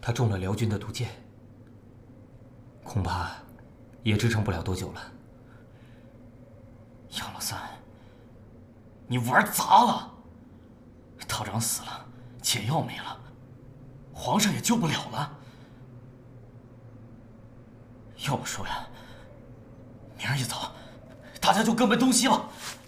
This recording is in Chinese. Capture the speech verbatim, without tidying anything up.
他中了辽军的毒箭，恐怕也支撑不了多久了。 杨老三，你玩砸了！道长死了，解药没了，皇上也救不了了。要不说呀，明儿一早，大家就各奔东西了。